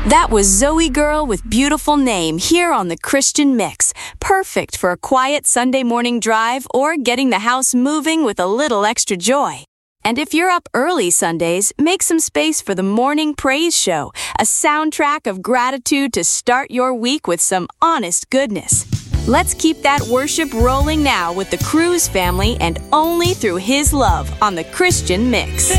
That was Zoe Girl with Beautiful Name here on the Christian Mix. Perfect for a quiet Sunday morning drive or getting the house moving with a little extra joy. And if you're up early Sundays, make some space for the Morning Praise Show, a soundtrack of gratitude to start your week with some honest goodness. Let's keep that worship rolling now with the Cruz family and Only Through His Love on the Christian Mix.